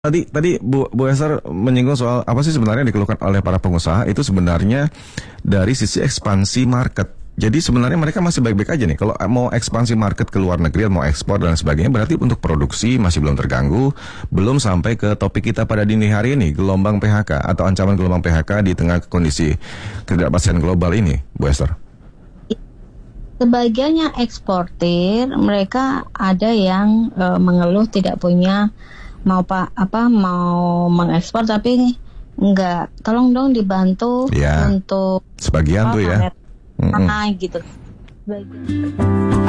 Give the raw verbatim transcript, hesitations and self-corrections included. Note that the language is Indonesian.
Tadi tadi Bu Bu Esther menyinggung soal apa sih sebenarnya yang dikeluhkan oleh para pengusaha itu sebenarnya dari sisi ekspansi market. Jadi sebenarnya mereka masih baik-baik aja nih. Kalau mau ekspansi market ke luar negeri, mau ekspor dan sebagainya, berarti untuk produksi masih belum terganggu. Belum sampai ke topik kita pada dini hari ini, gelombang P H K atau ancaman gelombang P H K di tengah kondisi ketidakpastian global ini, Bu Esther. Sebagian yang eksportir, mereka ada yang e, mengeluh tidak punya mau pak apa mau mengekspor tapi enggak, tolong dong dibantu ya, untuk sebagian oh, tuh ya mm-hmm. gitu. Sebagian.